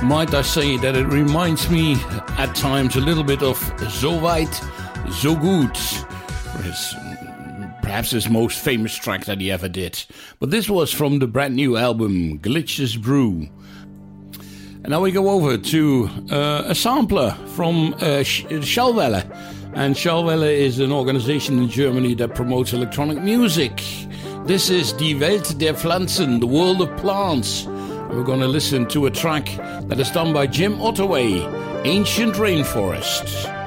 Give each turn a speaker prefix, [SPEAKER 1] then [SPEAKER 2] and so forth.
[SPEAKER 1] Might I say that it reminds me at times a little bit of So Weit, So Gut, perhaps his most famous track that he ever did. But this was from the brand new album Glitches Brew. And now we go over to a sampler from Schallwelle. And Schallwelle is an organization in Germany that promotes electronic music. This is Die Welt der Pflanzen, the world of plants. And we're going to listen to a track that is done by Jim Ottaway, Ancient Rainforest.